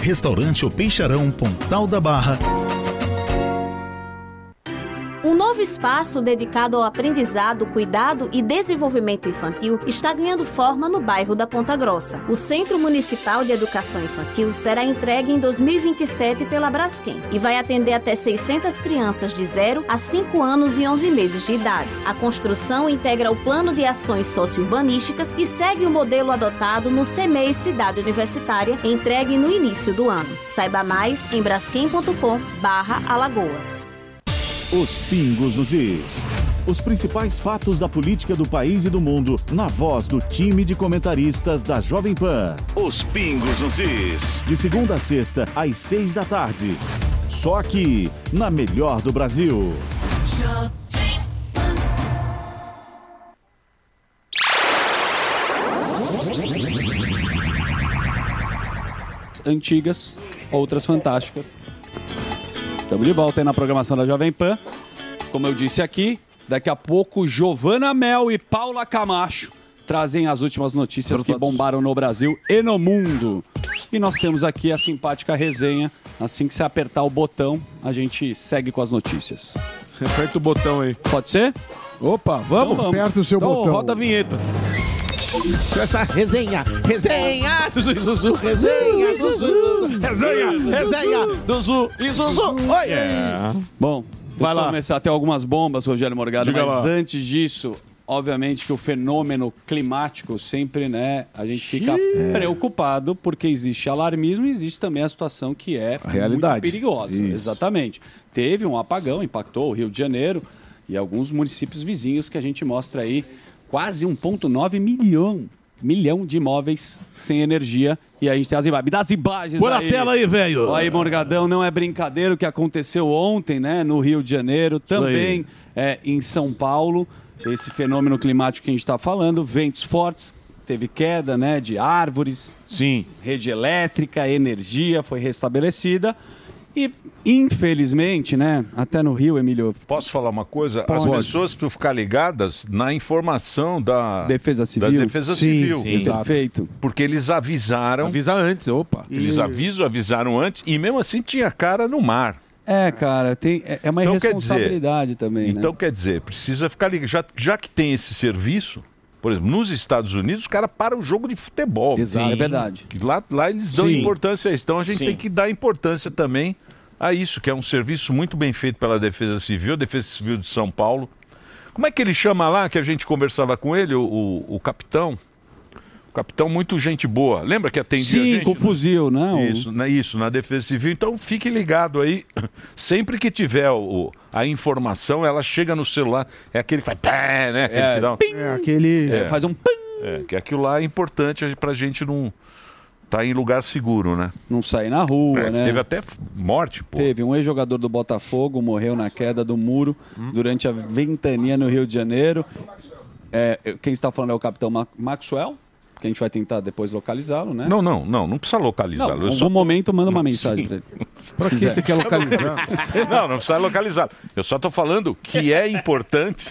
Restaurante O Peixarão, Pontal da Barra. Um novo espaço dedicado ao aprendizado, cuidado e desenvolvimento infantil está ganhando forma no bairro da Ponta Grossa. O Centro Municipal de Educação Infantil será entregue em 2027 pela Braskem e vai atender até 600 crianças de 0 a 5 anos e 11 meses de idade. A construção integra o Plano de Ações Socio-Urbanísticas e segue o modelo adotado no CEMEI Cidade Universitária, entregue no início do ano. Saiba mais em braskem.com/Alagoas. Os Pingos nos Is. Os principais fatos da política do país e do mundo, na voz do time de comentaristas da Jovem Pan. Os Pingos nos Is. De segunda a sexta, às 6 da tarde. Só aqui, na Melhor do Brasil. Antigas, outras fantásticas. Estamos de volta aí na programação da Jovem Pan. Como eu disse aqui, daqui a pouco Giovana Mel e Paula Camacho trazem as últimas notícias que bombaram no Brasil e no mundo. E nós temos aqui a simpática resenha. Assim que você apertar o botão, a gente segue com as notícias. Aperta o botão aí. Pode ser? Opa, vamos? Então, Aperta o seu Então botão. roda a vinheta. Essa resenha, Zuzu, resenha, do Zu e Zuzu. Oi! Bom, vai lá. Começar a ter algumas bombas, Rogério Morgado, Diga mas lá. antes disso, obviamente que o fenômeno climático sempre, né, a gente fica preocupado porque existe alarmismo e existe também a situação que é realidade. muito perigosa. Isso. Exatamente. Teve um apagão, impactou o Rio de Janeiro e alguns municípios vizinhos que a gente mostra aí quase 1,9 milhão de imóveis sem energia. E aí a gente tem as imagens. Das imagens Põe na aí. tela aí, velho. Aí, Morgadão, não é brincadeira o que aconteceu ontem, né? No Rio de Janeiro, também em São Paulo. Esse fenômeno climático que a gente está falando, ventos fortes, teve queda, né, de árvores. Sim. Rede elétrica, energia foi restabelecida. E, infelizmente, né, até no Rio, Emílio... Posso falar uma coisa? Pode. As pessoas precisam ficar ligadas na informação da Defesa Civil. Da Defesa Civil. Perfeito. Porque eles avisaram... Avisa antes, opa. Eles avisaram antes e mesmo assim tinha cara no mar. É, cara, é uma Então, irresponsabilidade também, né? Então, quer dizer, precisa ficar ligado. Já que tem esse serviço, por exemplo, nos Estados Unidos, os caras param o jogo de futebol. Exato, é verdade. Que lá eles dão importância a isso. Então a gente Sim. tem que dar importância também a isso, que é um serviço muito bem feito pela Defesa Civil, Defesa Civil de São Paulo. Como é que ele chama lá, que a gente conversava com ele, o capitão? O capitão muito gente boa. Lembra que atendia a gente? Sim, com fuzil, não? Isso, na Defesa Civil. Então fique ligado aí. Sempre que tiver a informação, ela chega no celular. É aquele que faz pé, né? Aquele que dá um... faz um pim. Que aquilo lá é importante pra gente não tá em lugar seguro, né? Não sair na rua, né? Teve até morte, pô. Teve um ex-jogador do Botafogo, morreu na queda do muro durante a ventania no Rio de Janeiro. Quem está falando é o capitão Maxwell, que a gente vai tentar depois localizá-lo, né? Não precisa localizá-lo. Em algum momento manda uma mensagem pra ele. Pra que você quer localizar? Não precisa localizar. Eu só tô falando que é importante.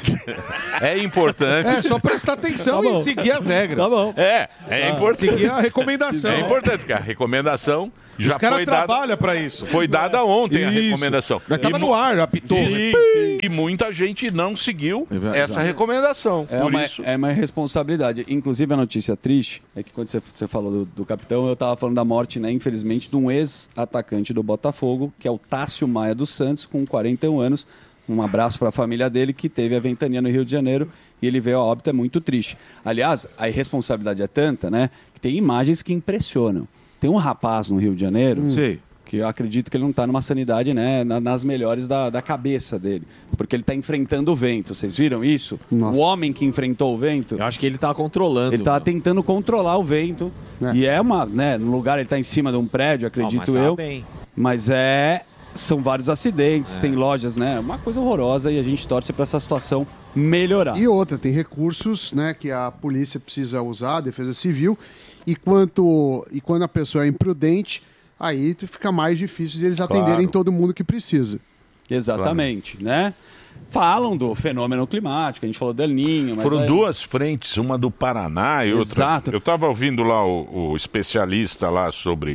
É importante. É só prestar atenção e seguir as regras. Tá bom. É importante. Seguir a recomendação. É importante, porque a recomendação já Os caras foi dada. trabalham pra isso. Foi dada ontem a Isso. recomendação. Já tava no ar, apitou. E muita gente não seguiu essa recomendação. É uma responsabilidade. Inclusive, a notícia triste é que quando você falou do capitão, eu estava falando da morte, né, infelizmente, de um ex-atacante do Botafogo, que é o Tássio Maia dos Santos, com 41 anos. Um abraço para a família dele, que teve a ventania no Rio de Janeiro e ele veio a óbito, é muito triste. Aliás, a irresponsabilidade é tanta, né, que tem imagens que impressionam. Tem um rapaz no Rio de Janeiro... que eu acredito que ele não está numa sanidade, né, nas melhores da cabeça dele. Porque ele está enfrentando o vento. Vocês viram isso? Nossa. O homem que enfrentou o vento... Eu acho que ele está controlando. Ele está tentando controlar o vento. E no lugar, ele está em cima de um prédio, acredito mas tá eu. bem. Mas são vários acidentes, tem lojas, né? Uma coisa horrorosa e a gente torce para essa situação melhorar. E outra, tem recursos, né, que a polícia precisa usar, a Defesa Civil, e quando a pessoa é imprudente, aí fica mais difícil de eles atenderem todo mundo que precisa. Exatamente, né? Falam do fenômeno climático, a gente falou do El Niño, mas Foram duas frentes, uma do Paraná e outra... Exato. Eu estava ouvindo lá o especialista lá sobre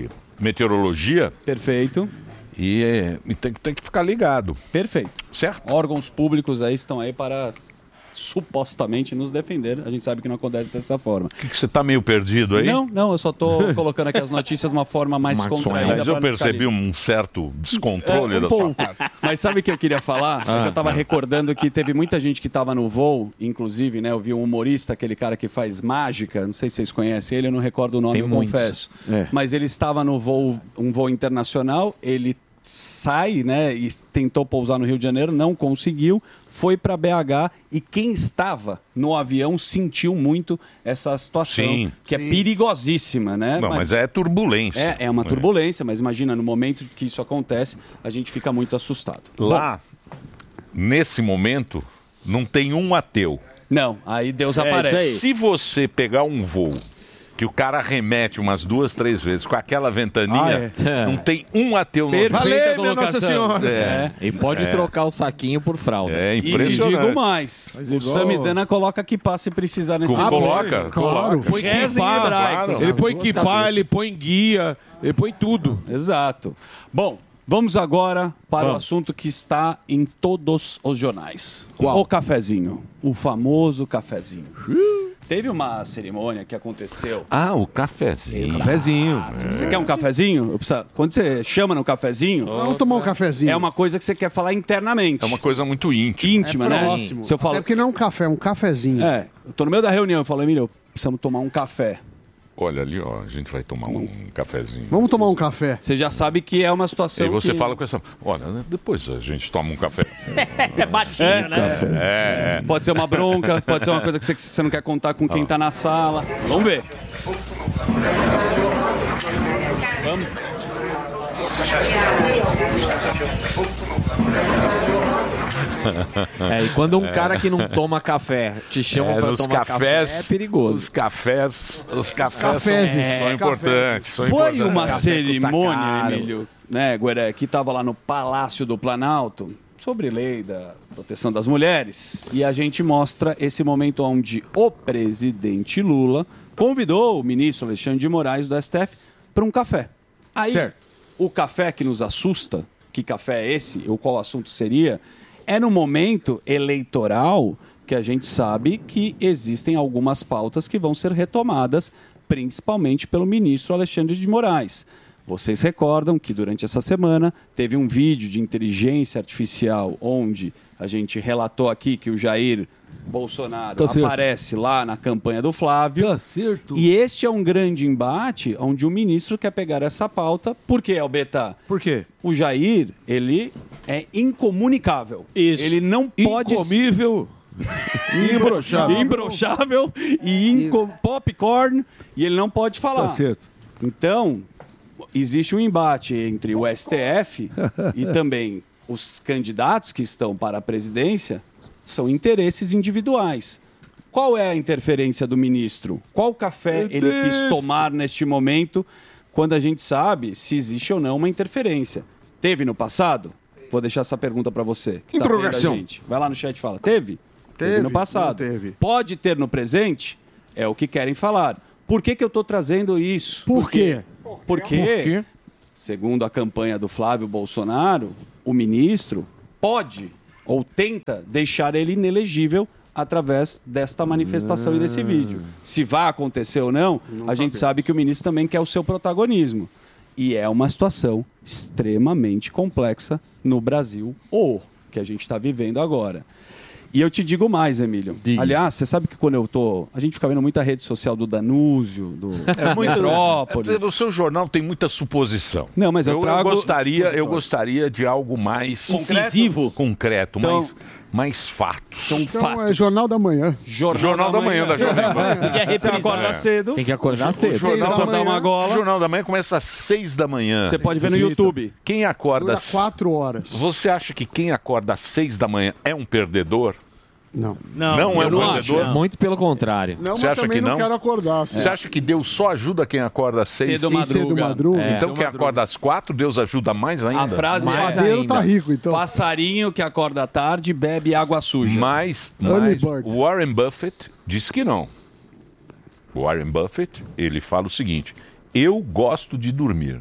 meteorologia. Perfeito. E tem que ficar ligado. Perfeito. Certo? Órgãos públicos aí estão aí para supostamente nos defender. A gente sabe que não acontece dessa forma. Que você está meio perdido aí? Não, eu só estou colocando aqui as notícias de uma forma mais contraída. Mas eu percebi um certo descontrole da sua parte. Mas sabe o que eu queria falar? Eu estava recordando que teve muita gente que estava no voo, inclusive, né? Eu vi um humorista, aquele cara que faz mágica, não sei se vocês conhecem ele, eu não recordo o nome, eu confesso. Mas ele estava no voo, um voo internacional, ele sai, né? E tentou pousar no Rio de Janeiro, não conseguiu. Foi para BH e quem estava no avião sentiu muito essa situação, que é perigosíssima, né? Não, mas é turbulência. É uma turbulência, mas imagina, no momento que isso acontece, a gente fica muito assustado. Lá, nesse momento, não tem um ateu. Não, aí Deus aparece. Se você pegar um voo que o cara remete umas 2, 3 vezes com aquela ventaninha, não tem um ateu no avião. Valeu, minha Nossa Senhora. E pode trocar o saquinho por fralda. É E te impressionante. digo mais, o Samidana coloca kippah se precisar nesse Coloca, Claro, põe kippah, ele põe kippah, ele põe guia, ele põe tudo. Exato. Bom, vamos agora para o assunto que está em todos os jornais. Qual? O cafezinho. O famoso cafezinho. Teve uma cerimônia que aconteceu. Ah, o cafezinho. Cafezinho. Você quer um cafezinho? Quando você chama no cafezinho, Vamos tomar um cafezinho. é uma coisa que você quer falar internamente. É uma coisa muito íntima. Íntima, né? Próximo. Se eu falo, Até porque não é um café, é um cafezinho. eu tô no meio da reunião, eu falo, Emílio, precisamos tomar um café. Olha ali, ó, a gente vai tomar um cafezinho. Vamos tomar um café. Você já sabe que é uma situação E você que... fala com essa... Olha, depois a gente toma um café. É baixinho, né? Pode ser uma bronca, pode ser uma coisa que você não quer contar com quem tá na sala. Vamos ver. Vamos. E quando um cara que não toma café te chama pra tomar café, é perigoso. Os cafés Cafézes. são importantes. Foi uma Café cerimônia, custa caro. Emílio, né, Gueré, que estava lá no Palácio do Planalto, sobre lei da proteção das mulheres, e a gente mostra esse momento onde o presidente Lula convidou o ministro Alexandre de Moraes do STF para um café. Aí, Certo. o café que nos assusta, que café é esse, ou qual assunto seria, é no momento eleitoral que a gente sabe que existem algumas pautas que vão ser retomadas, principalmente pelo ministro Alexandre de Moraes. Vocês recordam que durante essa semana teve um vídeo de inteligência artificial onde a gente relatou aqui que o Jair Bolsonaro aparece lá na campanha do Flávio. E este é um grande embate onde o ministro quer pegar essa pauta. Por quê, Albeta? Por quê? O Jair, ele é incomunicável. Isso. Ele não pode... Incomível. Imbrochável. Imbrochável e popcorn, e ele não pode falar. Tá certo. Então, existe um embate entre o STF e também os candidatos que estão para a presidência, são interesses individuais. Qual é a interferência do ministro? Qual café ele quis tomar neste momento, quando a gente sabe se existe ou não uma interferência? Teve no passado? Vou deixar essa pergunta para você. Que tá vendo a gente. Vai lá no chat e fala. Teve? Teve no passado. Teve. Pode ter no presente? É o que querem falar. Por que eu estou trazendo isso? Por quê? Porque, segundo a campanha do Flávio Bolsonaro, o ministro pode ou tenta deixar ele inelegível através desta manifestação e desse vídeo. Se vai acontecer ou não, a gente sabe que o ministro também quer o seu protagonismo. E é uma situação extremamente complexa no Brasil, que a gente está vivendo agora. E eu te digo mais, Emílio. Aliás, você sabe que quando eu tô... A gente fica vendo muita rede social do Danúzio, do Metrópolis. O seu jornal tem muita suposição. Não, mas eu trago... Eu gostaria de algo mais... Incisivo. Concreto, Então, mais fatos. São Então fatos. é Jornal da Manhã. Jornal da Manhã da Jovem Pan. Você acorda cedo. Tem que acordar cedo. Jornal Você da dá uma Manhã. O gola. Jornal da Manhã começa às 6 da manhã. Você pode ver no YouTube. Quem acorda... Dura 4 horas. Você acha que quem acorda às 6 da manhã é um perdedor? Não. Não é eu um não perdedor? acho, Muito pelo contrário. Não, Você mas acha também que não não? quero acordar. Assim. Você acha que Deus só ajuda quem acorda às 6? Cedo E cedo madruga. Então quem acorda às 4, Deus ajuda mais ainda? A frase O é... padeiro tá rico, então. Passarinho que acorda à tarde bebe água suja. Mas Early bird. o Warren Buffett diz que não. O Warren Buffett, ele fala o seguinte: eu gosto de dormir.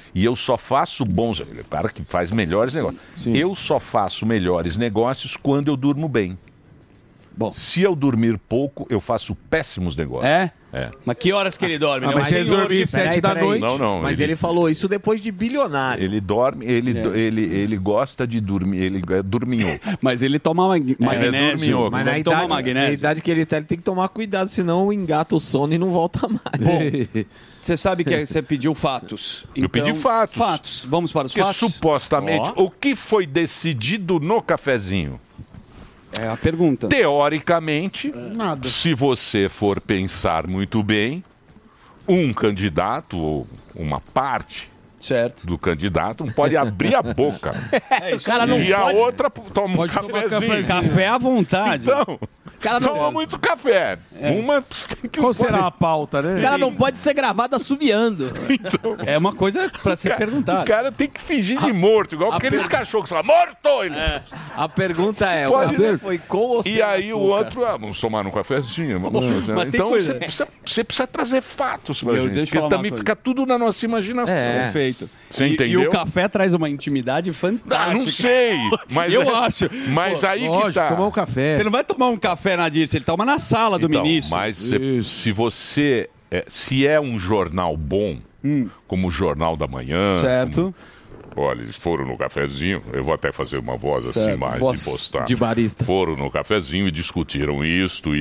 E eu só faço bons... Ele é o cara que faz melhores negócios. Sim. Eu só faço melhores negócios quando eu durmo bem. Bom. Se eu dormir pouco, eu faço péssimos negócios. É? É. Mas que horas que ele dorme? Mas se ele dormir 7 da noite... Não, Mas ele falou isso depois de bilionário. Ele dorme, ele gosta de dormir, ele é dorminhou. Mas ele toma magnésio. Mas Não toma na magnésio. idade que ele tá, ele tem que tomar cuidado, senão engata o sono e não volta mais. Bom, você sabe que você pediu fatos. Eu pedi fatos. Fatos. Vamos para os Porque fatos? supostamente, o que foi decidido no cafezinho? É a pergunta. Teoricamente, Nada. se você for pensar muito bem, um candidato ou uma parte do candidato não pode abrir a boca. O cara não e pode... a outra toma um cafezinho. Café à vontade. Então, O cara não, toma muito café. Uma tem que... Qual será a pauta, né? o cara não pode ser gravado assobiando. Então, É uma coisa para ser perguntada. o cara tem que fingir de morto, igual aqueles cachorros que falam, morto! Ele... A pergunta é, o Pode café ser. foi com ou sem E aí açúcar? o outro, vamos tomar um cafezinho. Vamos fazer. mas tem Então coisa- você precisa trazer fatos pra Meu, gente, deixa eu porque falar uma também coisa. fica tudo na nossa imaginação. Perfeito. Você E entendeu? o café traz uma intimidade fantástica. Não sei, mas Eu acho. Mas aí que Lógico, tá. tomar um café. Você não vai tomar um café na Dirce, ele toma na sala do Então, ministro. mas se você se é um jornal bom, como o Jornal da Manhã, Certo. olha, eles foram no cafezinho, eu vou até fazer uma voz assim Certo. mais Voz de postar. de barista. Foram no cafezinho e discutiram isto.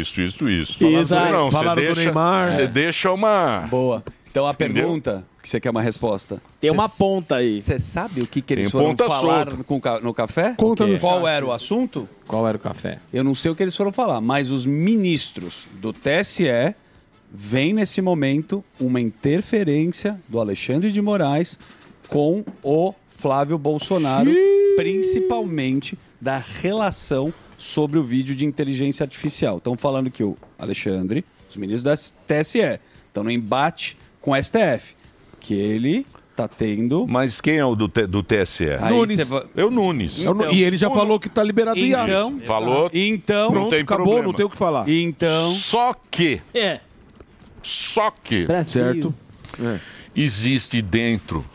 Exato. Falaram do Neymar. Você deixa uma... Boa. Então a Entendeu? pergunta, que você quer uma resposta. Tem uma ponta aí. Você sabe o que eles Tem foram ponta falar solta. no café? Conta no Qual chat. era o assunto? Qual era o café? Eu não sei o que eles foram falar, mas os ministros do TSE veem nesse momento uma interferência do Alexandre de Moraes com o Flávio Bolsonaro, principalmente da relação sobre o vídeo de inteligência artificial. Estão falando que o Alexandre, os ministros da TSE, estão no embate com o STF, que ele está tendo... Mas quem é o do TSE? Aí Nunes. você va- É o Nunes. Então, E ele já falou que tá liberado o IA. Então, Falou. então, Pronto, tem acabou, problema. não tem o que falar. então, Só que Certo? existe dentro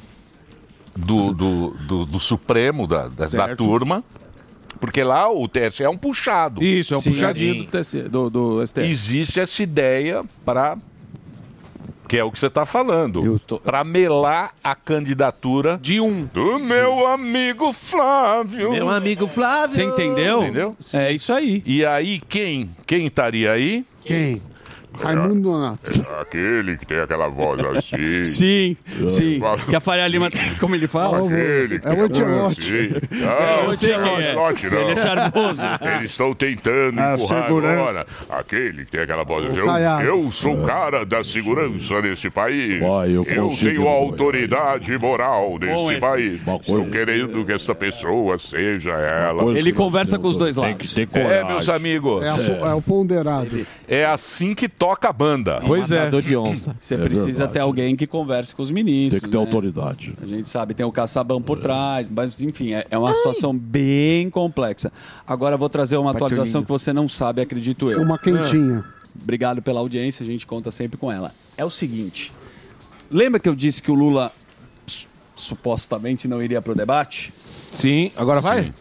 do Supremo, da Certo. turma, porque lá o TSE é um puxado. Isso, é um Sim, puxadinho sim. do, TSE, do STF. Existe essa ideia para... Que é o que você está falando. Para melar a candidatura De um. do meu amigo Flávio. Meu amigo Flávio. você entendeu? Entendeu? É isso aí. E aí, quem estaria aí? Quem? Raimundo Donato. Aquele que tem aquela voz assim. Sim, sim. Que a Faria Lima, como ele fala? Aquele que É o tem Ancelotti. assim. Não, eu sei quem é. Ancelotti, não. Ele é charmoso. Eles estão tentando empurrar agora. Aquele que tem aquela voz. Caiado. Eu sou o cara da segurança desse país. Vai, eu eu consigo, tenho a autoridade moral Bom desse esse. país. Estou querendo que essa pessoa seja ela. Ele conversa com os dois lados. Meus amigos. É o ponderado. É assim que toca a banda. Pois é. Matador de onça. Você precisa ter alguém que converse com os ministros. Tem que ter né? autoridade. A gente sabe, tem o caçabão por trás, mas enfim, é uma situação bem complexa. Agora eu vou trazer uma atualização que você não sabe, acredito eu. Uma quentinha. Obrigado pela audiência, a gente conta sempre com ela. É o seguinte, lembra que eu disse que o Lula supostamente não iria para o debate? Sim, agora vai?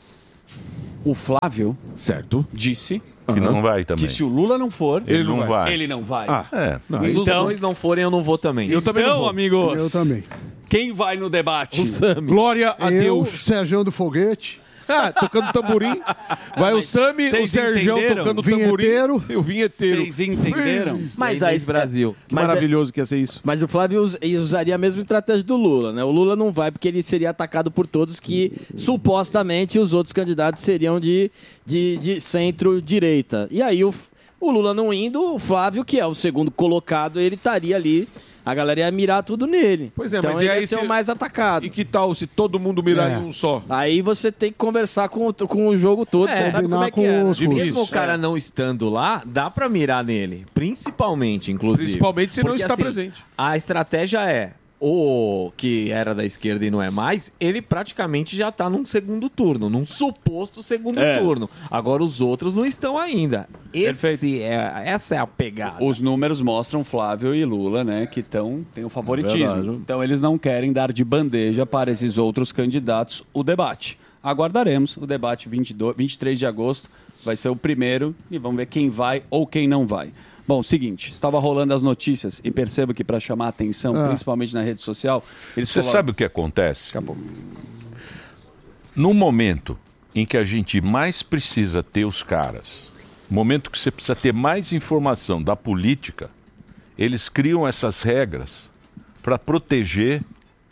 O Flávio Certo. disse Que não vai também. que se o Lula não for, Ele não vai. ele não vai. Ah, É. não, Se os Então- dois não forem, eu não vou também. eu também não Então, vou. amigos, Eu também. quem vai no debate? Glória a Eu, Deus. Serjão do Foguete. Ah, tocando tamborim. Vai o Sami, o vocês Serjão entenderam? tocando tamborim. Vinheteiro. E o vinheteiro. Vocês entenderam? Mas aí, Brasil. Que maravilhoso que ia ser isso. Mas o Flávio usaria a mesma estratégia do Lula, né? O Lula não vai porque ele seria atacado por todos que supostamente os outros candidatos seriam de centro-direita. E aí o Lula não indo, o Flávio, que é o segundo colocado, ele estaria ali. A galera ia mirar tudo nele. Pois é, então mas ele e aí ia ser se- o mais atacado. E que tal se todo mundo mirar É. em um só? Aí você tem que conversar com o jogo todo, você sabe como é que é. Né? com os Mesmo o russos. cara não estando lá, dá pra mirar nele. Principalmente, inclusive. Principalmente se não Porque, está assim, presente. A estratégia é o que era da esquerda e não é mais, ele praticamente já está num segundo turno, num suposto segundo turno. Agora os outros não estão ainda. Essa é a pegada. Os números mostram Flávio e Lula, né, que têm o favoritismo. Verdade. Então eles não querem dar de bandeja para esses outros candidatos o debate. Aguardaremos o debate 23 de agosto, vai ser o primeiro e vamos ver quem vai ou quem não vai. Bom, seguinte, estava rolando as notícias e percebo que para chamar a atenção, principalmente na rede social... Você sabe o que acontece? Acabou. No momento em que a gente mais precisa ter os caras, no momento que você precisa ter mais informação da política, eles criam essas regras para proteger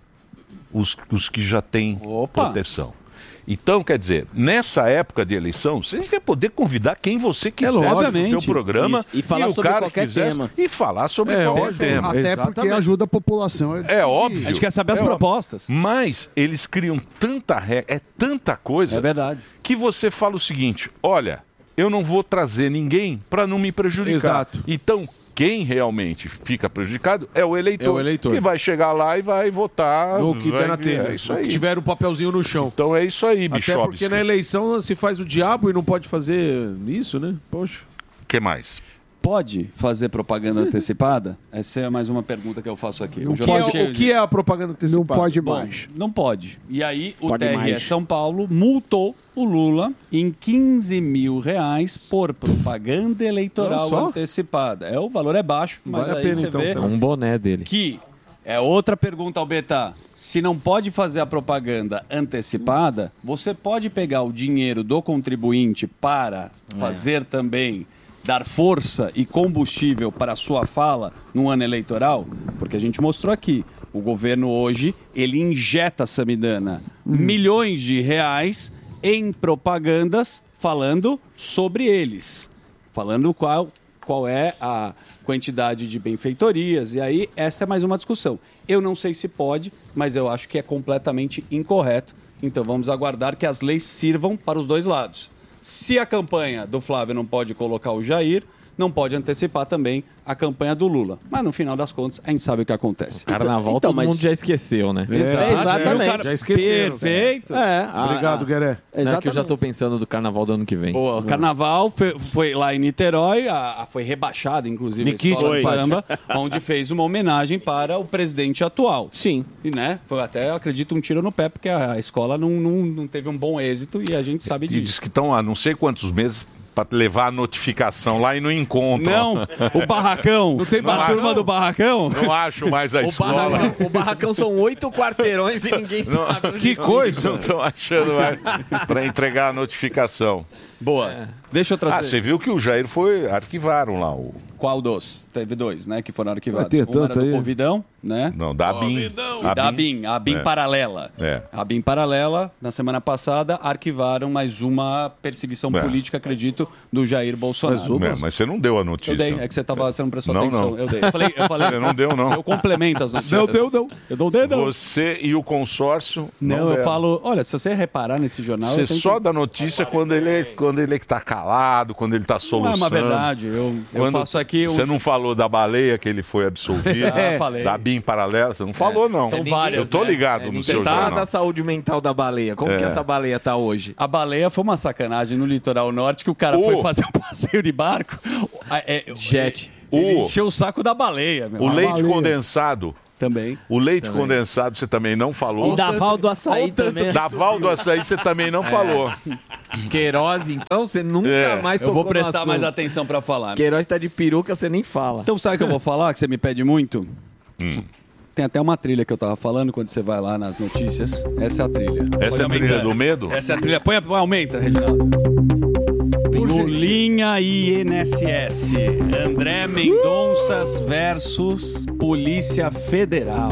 os que já têm proteção. Então, quer dizer, nessa época de eleição, você vai poder convidar quem você quiser no seu programa e falar o sobre cara qualquer quiser, tema. E falar sobre qualquer tema. Até porque ajuda a população. É óbvio. A gente quer saber as propostas. Mas eles criam tanta regra, é tanta coisa, que você fala o seguinte, olha, eu não vou trazer ninguém para não me prejudicar. Exato. Então, quem realmente fica prejudicado é o eleitor. Que vai chegar lá e vai votar. No que der na telha. É isso aí. Que tiver o papelzinho no chão. Então é isso aí, bicho. Até porque na eleição se faz o diabo e não pode fazer isso, né? Poxa. O que mais? Pode fazer propaganda antecipada? Essa é mais uma pergunta que eu faço aqui. O que é a propaganda antecipada? Não pode Bom, mais. não pode. E aí o Pode TRE mais. São Paulo multou o Lula em R$15 mil por propaganda eleitoral antecipada. O valor é baixo, mas Vale a aí pena, você então, vê Sérgio. Um boné dele. que é outra pergunta ao Betá. Se não pode fazer a propaganda antecipada, você pode pegar o dinheiro do contribuinte para fazer também, dar força e combustível para a sua fala no ano eleitoral? Porque a gente mostrou aqui, o governo hoje, ele injeta, Samidana, milhões de reais em propagandas falando sobre eles. Falando qual é a quantidade de benfeitorias. E aí, essa é mais uma discussão. Eu não sei se pode, mas eu acho que é completamente incorreto. Então, vamos aguardar que as leis sirvam para os dois lados. Se a campanha do Flávio não pode colocar o Jair, não pode antecipar também a campanha do Lula. Mas no final das contas, a gente sabe o que acontece. Carnaval todo mundo já esqueceu, né? Exatamente. Já esqueceram. Perfeito. Obrigado, Gueré. Não é que eu já tô pensando do carnaval do ano que vem. O carnaval foi lá em Niterói, foi rebaixado, inclusive, a escola de samba, onde fez uma homenagem para o presidente atual. Sim. E, né, foi até, acredito, um tiro no pé, porque a escola não teve um bom êxito e a gente sabe E disso. diz que estão há não sei quantos meses para levar a notificação lá e não encontram. Não, o barracão. Não tem a turma do barracão? Não acho mais a escola. O barracão são 8 quarteirões e ninguém sabe. Que coisa. Não estão achando mais para entregar a notificação. Boa. Deixa eu trazer. Você viu que o Jair arquivaram lá. Qual dos? Teve dois, né, que foram arquivados. Vai ter Um era tanto do aí. Convidão, né? Não, da ABIN. A ABIN paralela. A ABIN paralela, na semana passada, arquivaram mais uma perseguição política, acredito, do Jair Bolsonaro. Mas você não deu a notícia. Eu dei, é que você não prestou Não, atenção. não. Eu dei. Eu falei, Você não deu, não. Eu complemento as notícias. Não. Eu dou o dedo. Você e o consórcio. Não, eu deram. falo, olha, se você reparar nesse jornal... Você eu tenho só que... dá notícia quando ele está calado, quando ele está soluçando. Não é uma verdade. Eu faço aqui... Você não falou da baleia que ele foi absolvido? Falei. Da BIM paralela? Você não falou, não. São várias, Eu tô né? ligado no seu Tá jornal. da saúde mental da baleia. Como que essa baleia tá hoje? A baleia foi uma sacanagem no litoral norte que o cara foi fazer um passeio de barco. Jet. Ele encheu o saco da baleia. Meu. O leite condensado. Também. O leite condensado você também não falou. E Daval do açaí também. Daval do açaí você também não falou. Queiroz, então, você nunca mais Eu tocou vou prestar no mais assunto. atenção pra falar. Queiroz tá de peruca, você nem fala. Então sabe o que eu vou falar, que você me pede muito? Tem até uma trilha que eu tava falando quando você vai lá nas notícias. Essa é a trilha. Essa é a trilha do medo? Essa é a trilha. Põe, aumenta, Reginaldo. Lulinha e INSS. André Mendonça versus Polícia Federal.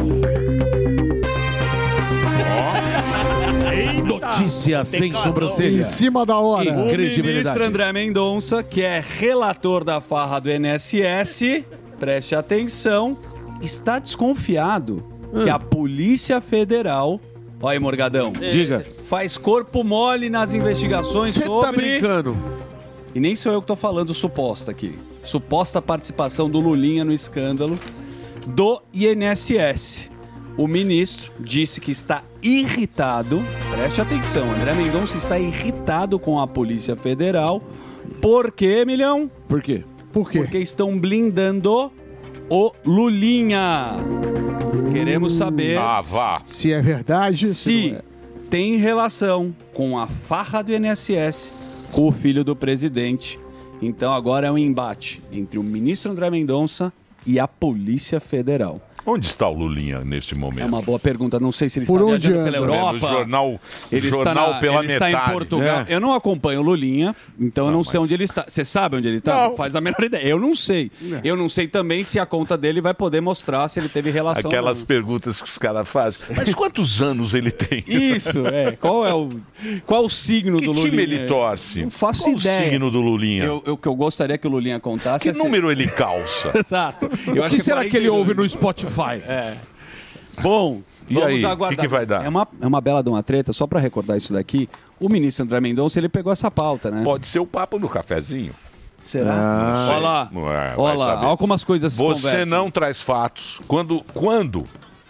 Notícia sem sobrancelha. Em cima da hora. O Credibilidade. ministro André Mendonça, que é relator da farra do INSS, preste atenção, está desconfiado que a Polícia Federal, olha aí, Morgadão, Diga. faz corpo mole nas investigações Você sobre... tá brincando? E nem sou eu que tô falando suposta aqui. Suposta participação do Lulinha no escândalo do INSS. O ministro disse que está irritado, preste atenção, André Mendonça está irritado com a Polícia Federal. Por quê, Milhão? Por quê? Por quê? Porque estão blindando o Lulinha. Queremos saber se é verdade. Se tem relação com a farra do INSS com o filho do presidente. Então agora é um embate entre o ministro André Mendonça e a Polícia Federal. Onde está o Lulinha nesse momento? É uma boa pergunta. Não sei se ele está viajando pela Europa. No jornal, ele jornal pela ele metade. está em Portugal. Eu não acompanho o Lulinha, então eu não sei onde ele está. Você sabe onde ele está? Não faz a menor ideia. Eu não sei. Eu não sei também se a conta dele vai poder mostrar se ele teve relação. Aquelas perguntas que os caras fazem. Mas quantos anos ele tem? Isso, Qual o signo do Lulinha? Que time ele torce? Não faço Qual ideia. o signo do Lulinha? O que eu gostaria que o Lulinha contasse Que número ele calça? Exato. O que será que ele ouve no Spotify? Bom, E vamos aí, aguardar. o que vai dar? É uma bela de uma treta, só para recordar isso daqui. O ministro André Mendonça, ele pegou essa pauta, né? Pode ser o papo do cafezinho. Será? Olha lá. Olha lá, olha como as coisas se Você conversam. não traz fatos. Quando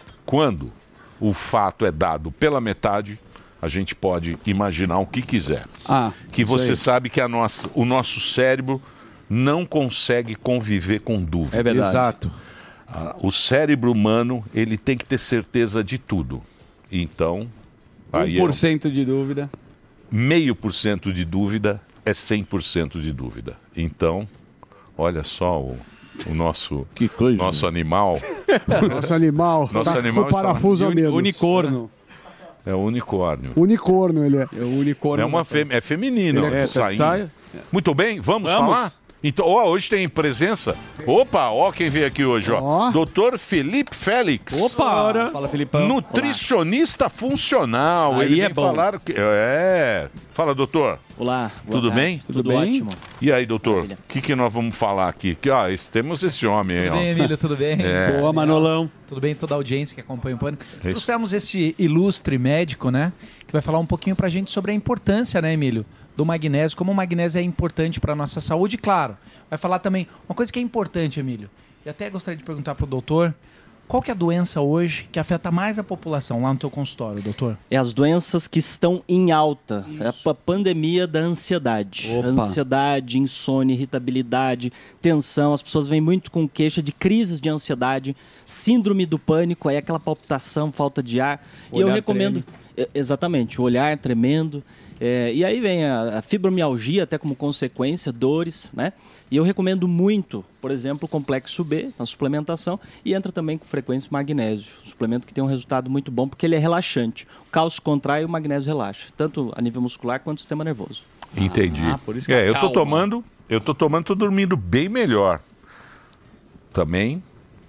o fato é dado pela metade, a gente pode imaginar o que quiser. Que isso você aí. sabe que o nosso cérebro não consegue conviver com dúvida. É verdade. Exato. O cérebro humano, ele tem que ter certeza de tudo. Então, aí 1% de dúvida. 0,5% de dúvida é 100% de dúvida. Então, olha só o nosso, nosso animal. Nosso animal. Nosso tá animal com o parafuso a menos. Unicórnio. É o unicórnio. Unicórnio ele é. É o unicórnio. É feminino. Ele é sainha. saia? Muito bem, vamos falar? Então, hoje tem presença. Opa, quem veio aqui hoje, Doutor Felipe Félix. Opa! Fala, Felipão. Nutricionista funcional. Aí Ele é vem bom. falar... Fala, doutor. Olá. Tudo bem? Tudo ótimo. E aí, doutor? O que nós vamos falar aqui? Temos esse homem aí, Tudo bem, Emílio? Tudo bem? Boa, Manolão. Tudo bem, toda a audiência que acompanha o Pânico. Trouxemos esse ilustre médico, né? Que vai falar um pouquinho pra gente sobre a importância, né, Emílio? Do magnésio, como o magnésio é importante para a nossa saúde, claro. Vai falar também uma coisa que é importante, Emílio. E até gostaria de perguntar para o doutor, qual que é a doença hoje que afeta mais a população lá no teu consultório, doutor? É as doenças que estão em alta. É a pandemia da ansiedade. Opa. Ansiedade, insônia, irritabilidade, tensão. As pessoas vêm muito com queixa de crises de ansiedade, síndrome do pânico, aí aquela palpitação, falta de ar. E eu recomendo... Exatamente, o olhar tremendo. E aí vem a fibromialgia, até como consequência, dores, né? E eu recomendo muito, por exemplo, o complexo B, na suplementação, e entra também com frequência magnésio. Um suplemento que tem um resultado muito bom, porque ele é relaxante. O cálcio contrai e o magnésio relaxa, tanto a nível muscular quanto o sistema nervoso. Entendi. Por isso que eu tô tomando, tô dormindo bem melhor. Também.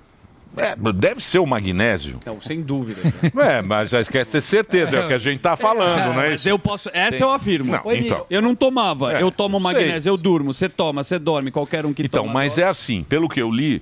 Deve ser o magnésio. Não, sem dúvida. Mas já quer ter certeza, é o que a gente tá falando, né? Mas eu posso. Essa eu afirmo. Não, então. Eu não tomava. Eu tomo sei. magnésio, eu durmo. Você toma, você dorme. Qualquer um que toma. Então, mas é assim, pelo que eu li,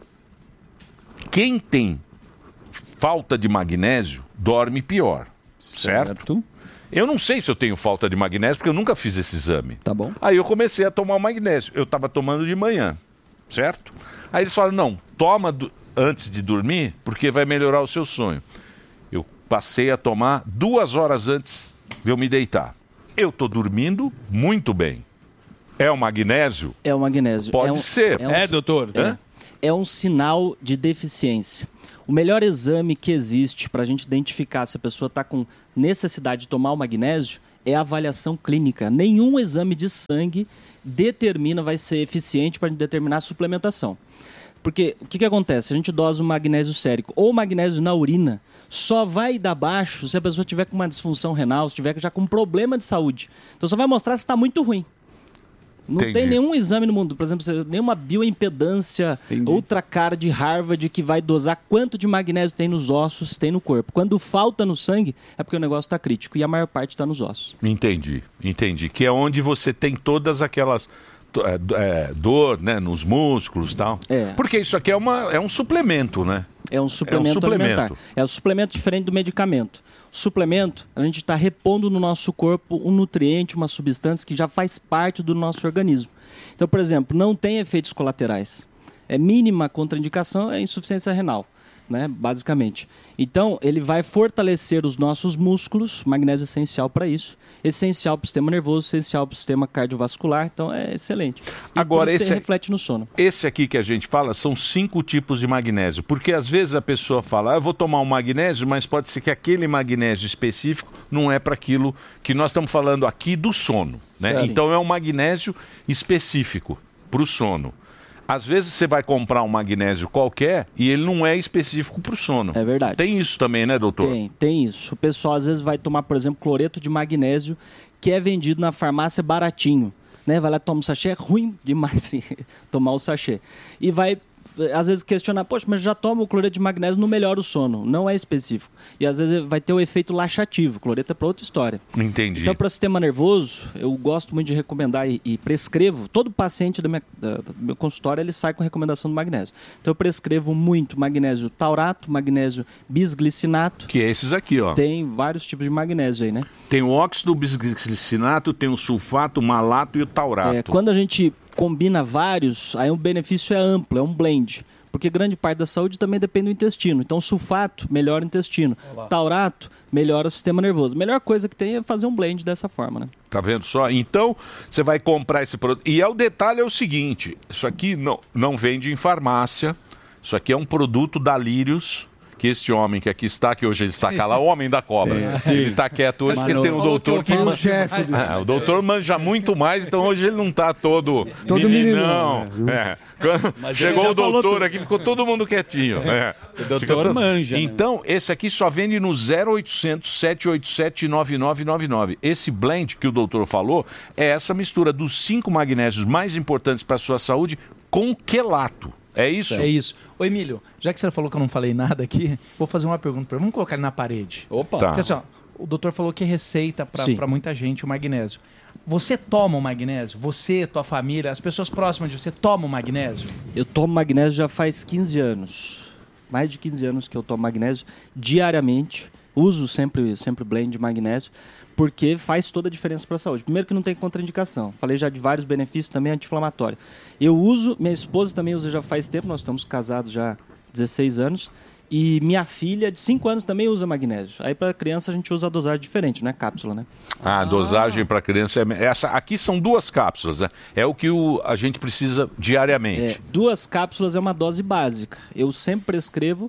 quem tem falta de magnésio dorme pior, certo? Eu não sei se eu tenho falta de magnésio, porque eu nunca fiz esse exame. Tá bom. Aí eu comecei a tomar o magnésio. Eu tava tomando de manhã, certo? Aí eles falaram, não, toma antes de dormir, porque vai melhorar o seu sonho. Eu passei a tomar 2 horas antes de eu me deitar. Eu tô dormindo muito bem. É o magnésio? É o magnésio. Pode ser. Doutor? É um sinal de deficiência. O melhor exame que existe para a gente identificar se a pessoa está com necessidade de tomar o magnésio é a avaliação clínica. Nenhum exame de sangue vai ser eficiente para determinar a suplementação. Porque o que acontece? A gente dosa o magnésio sérico ou o magnésio na urina, só vai dar baixo se a pessoa tiver com uma disfunção renal, se tiver já com um problema de saúde. Então só vai mostrar se está muito ruim. Não tem nenhum exame no mundo, por exemplo, nenhuma bioimpedância ultracara de Harvard que vai dosar quanto de magnésio tem nos ossos, tem no corpo. Quando falta no sangue, é porque o negócio está crítico e a maior parte está nos ossos. Entendi. Que é onde você tem todas aquelas... dor, né, nos músculos e tal. Porque isso aqui é um suplemento, né? É um suplemento alimentar. É um suplemento diferente do medicamento. O suplemento, a gente está repondo no nosso corpo um nutriente, uma substância que já faz parte do nosso organismo. Então, por exemplo, não tem efeitos colaterais. Mínima contraindicação é insuficiência renal. né, basicamente. Então, ele vai fortalecer os nossos músculos, magnésio é essencial para isso, essencial para o sistema nervoso, essencial para o sistema cardiovascular, então é excelente. E Agora, esse reflete no sono. Esse aqui que a gente fala são 5 tipos de magnésio, porque às vezes a pessoa fala, eu vou tomar um magnésio, mas pode ser que aquele magnésio específico não é para aquilo que nós estamos falando aqui do sono, né? Então é um magnésio específico para o sono. Às vezes você vai comprar um magnésio qualquer e ele não é específico para o sono. É verdade. Tem isso também, né, doutor? Tem isso. O pessoal às vezes vai tomar, por exemplo, cloreto de magnésio, que é vendido na farmácia baratinho. Né? Vai lá, toma um sachê, é ruim demais tomar o sachê. E vai, às vezes, questionar, poxa, mas já toma o cloreto de magnésio, não melhora o sono. Não é específico. E às vezes vai ter o efeito laxativo. O cloreto é para outra história. Entendi. Então, para o sistema nervoso, eu gosto muito de recomendar e prescrevo. Todo paciente do meu consultório, ele sai com recomendação do magnésio. Então, eu prescrevo muito magnésio taurato, magnésio bisglicinato. Que é esses aqui, ó. Tem vários tipos de magnésio aí, né? Tem o óxido bisglicinato, tem o sulfato, o malato e o taurato. Quando a gente combina vários, aí o benefício é amplo, é um blend. Porque grande parte da saúde também depende do intestino. Então, sulfato melhora o intestino. Taurato melhora o sistema nervoso. A melhor coisa que tem é fazer um blend dessa forma, né? Tá vendo só? Então, você vai comprar esse produto. E o detalhe é o seguinte, isso aqui não vende em farmácia, isso aqui é um produto da Lírios, que este homem que aqui está, que hoje ele está calado, o homem da cobra. Ele está quieto hoje porque tem um doutor que... o doutor manja muito mais, então hoje ele não está todo meninão. Chegou o doutor aqui, ficou todo mundo quietinho. O doutor manja. Então, esse aqui só vende no 0800 787 9999. Esse blend que o doutor falou é essa mistura dos 5 magnésios mais importantes para a sua saúde com quelato. É isso? É isso. Ô, Emílio, já que você falou que eu não falei nada aqui, vou fazer uma pergunta para ele. Vamos colocar ele na parede. Opa! Tá. Porque assim, ó, o doutor falou que é receita para muita gente o magnésio. Você toma o magnésio? Você, tua família, as pessoas próximas de você tomam o magnésio? Eu tomo magnésio já faz 15 anos. Mais de 15 anos que eu tomo magnésio diariamente. Uso sempre blend de magnésio, porque faz toda a diferença para a saúde. Primeiro que não tem contraindicação. Falei já de vários benefícios, também anti-inflamatório. Eu uso, minha esposa também usa já faz tempo, nós estamos casados já há 16 anos. E minha filha, de 5 anos, também usa magnésio. Aí para criança a gente usa a dosagem diferente, né? Cápsula, né? A dosagem para criança é essa. Aqui são 2 cápsulas, né? É o que a gente precisa diariamente. 2 cápsulas é uma dose básica. Eu sempre prescrevo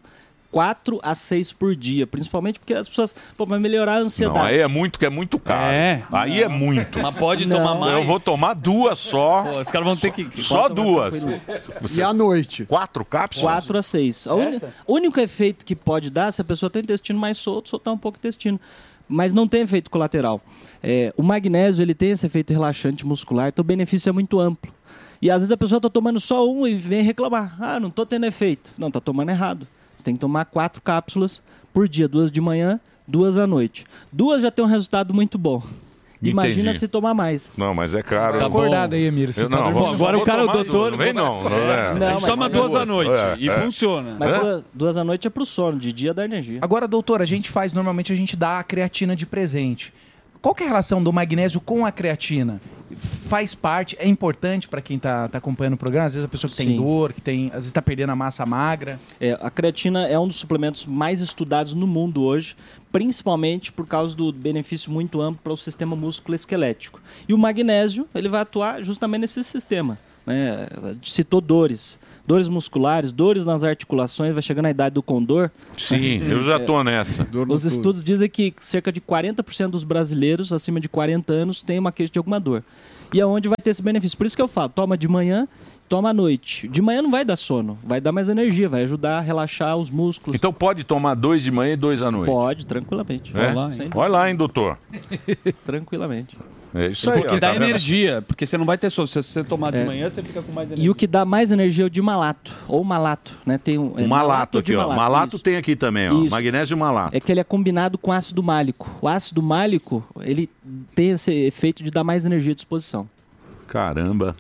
4 a 6 por dia, principalmente porque as pessoas, vai melhorar a ansiedade. Não, aí é muito, que é muito caro. Aí é muito. Mas pode tomar mais. Eu vou tomar 2 só. Pô, os caras vão ter que... Só 2. E à noite? 4 cápsulas? 4 a 6. O único efeito que pode dar, se a pessoa tem o intestino mais solto, soltar um pouco o intestino. Mas não tem efeito colateral. O magnésio, ele tem esse efeito relaxante muscular, então o benefício é muito amplo. E às vezes a pessoa está tomando só um e vem reclamar. Não estou tendo efeito. Não, está tomando errado. Você tem que tomar 4 cápsulas por dia, 2 de manhã, 2 à noite. 2 já tem um resultado muito bom. Imagina se tomar mais. Não, mas é caro. Tá acordado aí, Emílio. Agora o cara, o doutor... Não vem não. A gente toma 2 à noite e funciona. Mas 2 à noite é pro sono, de dia dá energia. Agora, doutor, normalmente a gente dá a creatina de presente. Qual que é a relação do magnésio com a creatina? Faz parte, é importante para quem está acompanhando o programa? Às vezes a pessoa que tem dor, às vezes está perdendo a massa magra. A creatina é um dos suplementos mais estudados no mundo hoje, principalmente por causa do benefício muito amplo para o sistema músculo-esquelético. E o magnésio, ele vai atuar justamente nesse sistema. Né? Citou dores musculares, dores nas articulações, vai chegando na idade do condor. Sim, eu já estou nessa. Os estudos dizem que cerca de 40% dos brasileiros acima de 40 anos têm uma queixa de alguma dor. E aonde vai ter esse benefício? Por isso que eu falo, toma de manhã, toma à noite. De manhã não vai dar sono, vai dar mais energia, vai ajudar a relaxar os músculos. Então pode tomar 2 de manhã e 2 à noite? Pode, tranquilamente. Olha lá, hein, doutor? Tranquilamente. É isso aí. Porque dá energia, porque você não vai ter sono. Se você tomar de manhã, você fica com mais energia. E o que dá mais energia é o de malato, ou malato, né? Tem o malato aqui, ó. Malato tem aqui também, ó. Isso. Magnésio malato. É que ele é combinado com ácido málico. O ácido málico, ele tem esse efeito de dar mais energia à disposição. Caramba.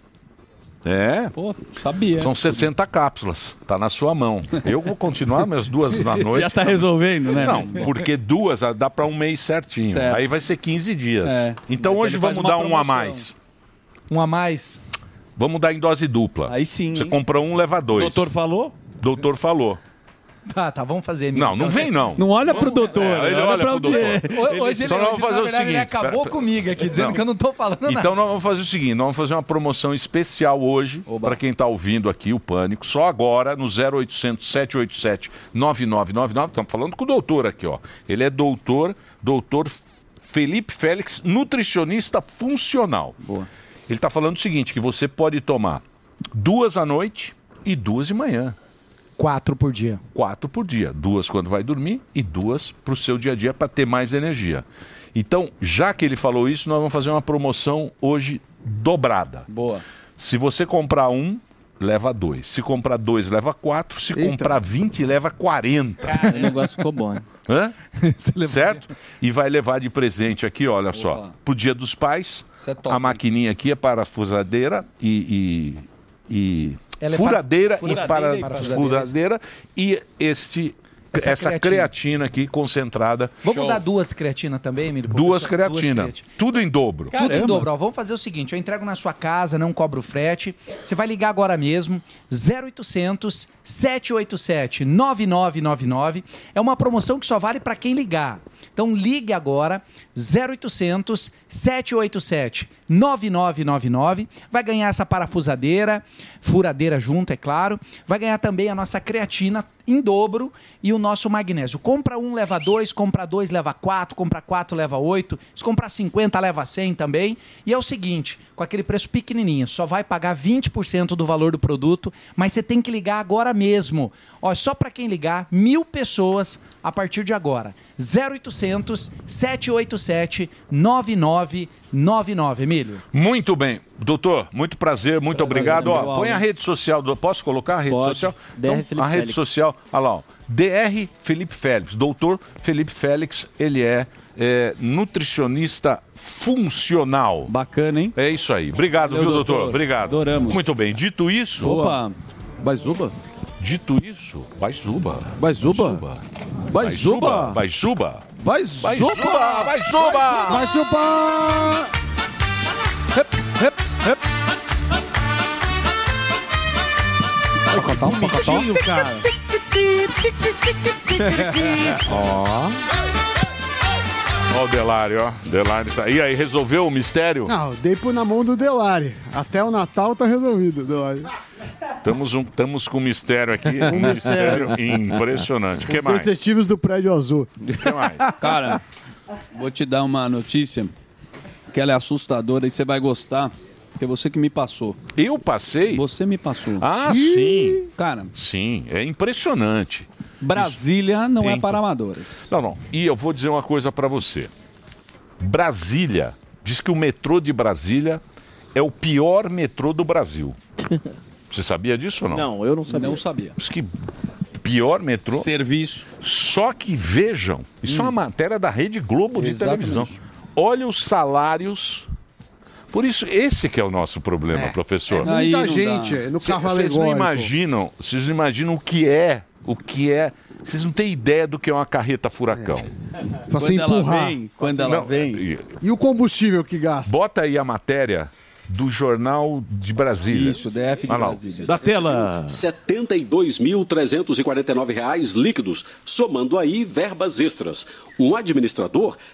Pô, sabia. São 60 cápsulas. Tá na sua mão. Eu vou continuar minhas 2 na noite. Já tá resolvendo, né? Não, porque 2 dá para um mês certinho. Certo. Aí vai ser 15 dias. Então mas hoje vamos dar um a mais. Um a mais? Vamos dar em dose dupla. Aí sim. Você compra 1, leva 2. O doutor falou? Doutor falou. Tá, vamos fazer, Emílio. Não vem não. Não olha pro doutor. Ele olha pro doutor. Hoje Então nós vamos fazer o ele seguinte. acabou comigo aqui, dizendo que eu não tô falando nada. Então nós vamos fazer o seguinte, nós vamos fazer uma promoção especial hoje, para quem está ouvindo aqui o Pânico, só agora no 0800 787 9999. Estamos falando com o doutor aqui, ó. Ele é doutor Felipe Félix, nutricionista funcional. Boa. Ele está falando o seguinte, que você pode tomar 2 à noite e 2 de manhã. 4 por dia. 4 por dia. 2 quando vai dormir e 2 para o seu dia a dia para ter mais energia. Então, já que ele falou isso, nós vamos fazer uma promoção hoje dobrada. Boa. Se você comprar 1, leva 2. Se comprar 2, leva 4. Se comprar 20, leva 40. O negócio ficou bom, hein? Hã? Certo? E vai levar de presente aqui, olha só. Pro Dia dos Pais, a maquininha aqui é parafusadeira e Ela é furadeira furadeira e e furadeira e essa creatina aqui concentrada. Vamos dar 2 creatinas também, Emílio? 2 creatinas. Tudo em dobro. Tudo em dobro. Ó, vamos fazer o seguinte, eu entrego na sua casa, não cobro frete. Você vai ligar agora mesmo, 0800 787 9999. É uma promoção que só vale para quem ligar. Então ligue agora, 0800 787 9999. Vai ganhar essa parafusadeira, furadeira junto, é claro. Vai ganhar também a nossa creatina em dobro e o nosso magnésio. Compra 1, leva 2, compra 2, leva 4, compra 4, leva 8. Se comprar 50, leva 100 também. E é o seguinte, com aquele preço pequenininho, só vai pagar 20% do valor do produto, mas você tem que ligar agora mesmo. Ó, só para quem ligar, 1.000 pessoas a partir de agora. 0800 787 9999, Emílio. Muito bem. Doutor, muito prazer, muito obrigado. Ó, põe a rede social. Posso colocar a rede Pode. social? DR Felipe a rede Félix. social, olha lá, ó. DR Felipe Félix. Doutor Felipe Félix, ele é nutricionista funcional. Bacana, hein? É isso aí. Obrigado, Valeu, viu, doutor? doutor. Obrigado. Adoramos. Muito bem. Dito isso... Opa. Baizuba? Dito isso, Baizuba. Baizuba? Baizuba? Baizuba? Baizuba? Baizuba? Baizuba! Bonitinho, cara. Ó o Delário, ó. Delário tá... E aí, resolveu o mistério? Não, dei na mão do Delari. Até o Natal tá resolvido, Delari. Estamos com um mistério aqui. Um mistério impressionante. O que Os mais? detetives do Prédio Azul. O que mais? Cara, vou te dar uma notícia que ela é assustadora e você vai gostar, porque é você que me passou. Eu passei? Você me passou. Ah, sim. Cara. Sim, é impressionante. Brasília não é Tem- para amadores. Não. E eu vou dizer uma coisa pra você. Brasília, diz que o metrô de Brasília é o pior metrô do Brasil. Você sabia disso ou não? Não, eu não sabia. Não sabia. Diz que pior metrô. Serviço. Só que vejam, isso é uma matéria da Rede Globo de Exatamente. televisão. Olha os salários. Por isso, esse que é o nosso problema, professor. Aí Muita não gente dá. no carro Vocês não alegórico. imaginam o que é. Vocês não têm ideia do que é uma carreta furacão. Pra você empurrar. Quando ela vem. E o combustível que gasta? Bota aí a matéria do Jornal de Brasília. Isso, DF de Olha lá. Brasília. Da tela. R$ 72.349 líquidos, somando aí verbas extras. Um administrador, R$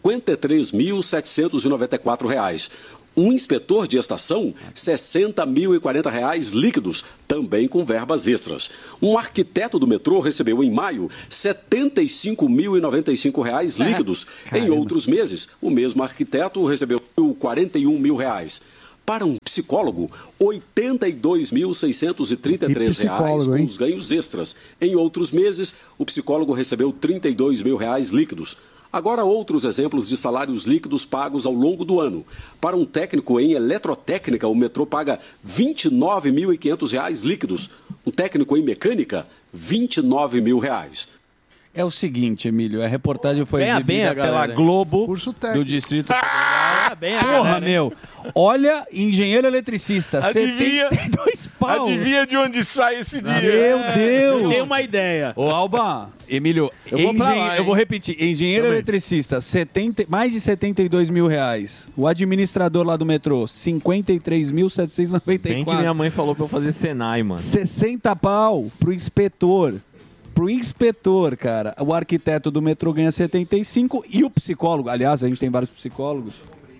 53.794. Um inspetor de estação, R$ 60.040 líquidos, também com verbas extras. Um arquiteto do metrô recebeu em maio R$ 75.095 líquidos. Em outros meses, o mesmo arquiteto recebeu R$ 41 mil. Para um psicólogo, R$ 82.633 com os ganhos extras. Em outros meses, o psicólogo recebeu R$ 32 mil líquidos. Agora, outros exemplos de salários líquidos pagos ao longo do ano. Para um técnico em eletrotécnica, o metrô paga R$ 29.500 líquidos. Um técnico em mecânica, R$ 29 mil. É o seguinte, Emílio, a reportagem foi Ganha bem exibida a pela galera, hein? Globo Curso técnico. do Distrito bem, Porra, meu. Olha, engenheiro eletricista, Adivinha? 72 pau. Adivinha de onde sai esse Meu dinheiro? Deus. Eu tenho uma ideia. Ô, Alba, Emílio, Eu vou pra lá, hein? eu vou repetir. Engenheiro Também. eletricista, mais de 72 mil reais. O administrador lá do metrô, 53.794. Bem que minha mãe falou pra eu fazer Senai, mano. 60 pau pro inspetor. pro inspetor, cara, o arquiteto do metrô ganha 75 e o psicólogo, aliás, a gente tem vários psicólogos.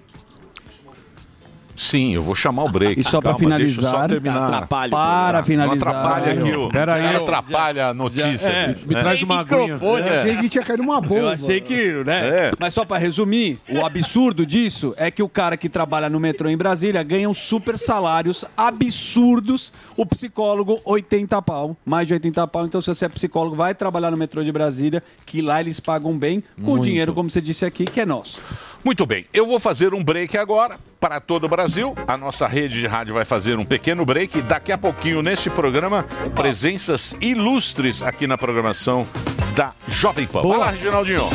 Sim, eu vou chamar o break. E só para finalizar, deixa eu só terminar. Para finalizar. Não atrapalha aqui, não atrapalha a notícia. Me traz uma aguinha. Eu achei que tinha caído uma bomba. Eu achei que, né? Mas só para resumir, o absurdo disso é que o cara que trabalha no metrô em Brasília ganha uns super salários absurdos. O psicólogo, 80 pau, mais de 80 pau. Então, se você é psicólogo, vai trabalhar no metrô de Brasília, que lá eles pagam bem, com o dinheiro, como você disse aqui, que é nosso. Muito bem, eu vou fazer um break agora para todo o Brasil. A nossa rede de rádio vai fazer um pequeno break. Daqui a pouquinho, neste programa, presenças ilustres aqui na programação da Jovem Pan. Vai lá, Reginaldinho.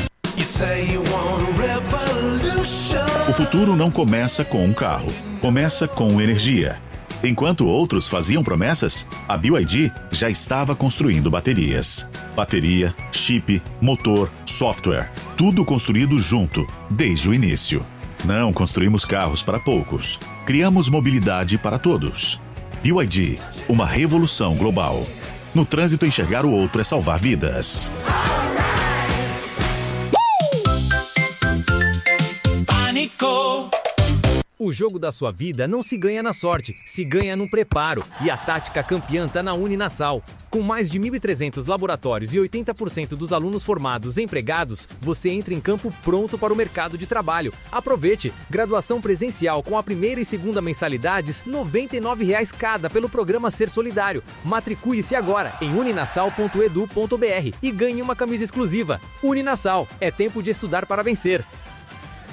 O futuro não começa com um carro, começa com energia. Enquanto outros faziam promessas, a BYD já estava construindo baterias. Bateria, chip, motor, software, tudo construído junto, desde o início. Não construímos carros para poucos, criamos mobilidade para todos. BYD, uma revolução global. No trânsito, enxergar o outro é salvar vidas. Pânico. O jogo da sua vida não se ganha na sorte, se ganha no preparo. E a tática campeã está na Uninasal. Com mais de 1.300 laboratórios e 80% dos alunos formados empregados, você entra em campo pronto para o mercado de trabalho. Aproveite! Graduação presencial com a primeira e segunda mensalidades, R$ 99,00 cada pelo programa Ser Solidário. Matricule-se agora em uninasal.edu.br e ganhe uma camisa exclusiva. Uninasal, é tempo de estudar para vencer.